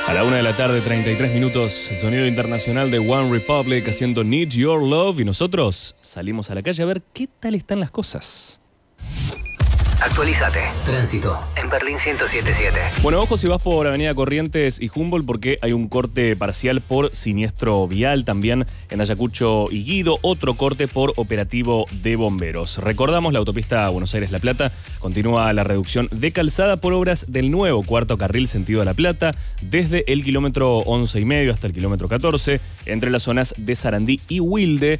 A la 1 de la tarde, 33 minutos, el sonido internacional de One Republic haciendo Need Your Love y nosotros salimos a la calle a ver qué tal están las cosas. Actualízate. Tránsito en Berlín 107.7. Bueno, ojo si vas por Avenida Corrientes y Humboldt porque hay un corte parcial por siniestro vial. También en Ayacucho y Guido, otro corte por operativo de bomberos. Recordamos, la autopista Buenos Aires-La Plata continúa la reducción de calzada por obras del nuevo cuarto carril sentido a La Plata, desde el kilómetro 11,5 hasta el kilómetro 14, entre las zonas de Sarandí y Wilde.